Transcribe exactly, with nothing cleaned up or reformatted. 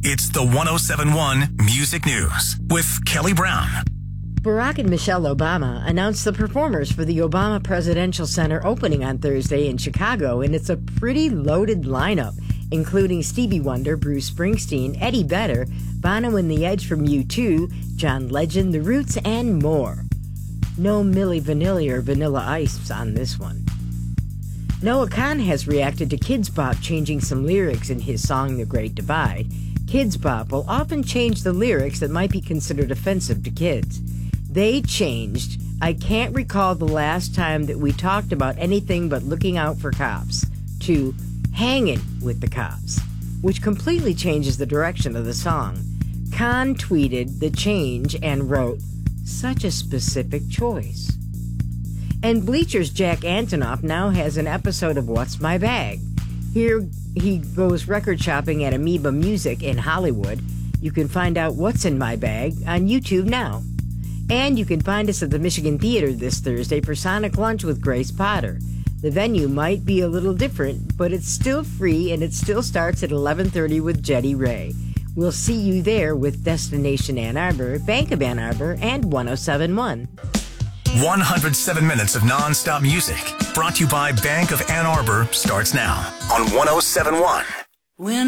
It's the one oh seven point one Music News with Kelly Brown. Barack and Michelle Obama announced the performers for the Obama Presidential Center opening on Thursday in Chicago, and it's a pretty loaded lineup, including Stevie Wonder, Bruce Springsteen, Eddie Vedder, Bono and the Edge from U two, John Legend, The Roots, and more. No Milli Vanilli or Vanilla Ice on this one. Noah Kahan has reacted to Kidz Bop changing some lyrics in his song The Great Divide. Kidz Bop will often change the lyrics that might be considered offensive to kids. They changed, "I can't recall the last time that we talked about anything but looking out for cops," to "hanging with the cops," which completely changes the direction of the song. Kahan tweeted the change and wrote, "Such a specific choice." And Bleacher's Jack Antonoff now has an episode of What's My Bag. Here he goes record shopping at Amoeba Music in Hollywood. You can find out what's in my bag on YouTube now. And you can find us at the Michigan Theater this Thursday for Sonic Lunch with Grace Potter. The venue might be a little different, but it's still free and it still starts at eleven thirty with Jetty Ray. We'll see you there with Destination Ann Arbor, Bank of Ann Arbor, and one oh seven point one. one hundred seven minutes of non-stop music. Brought to you by Bank of Ann Arbor starts now on one oh seven point one. When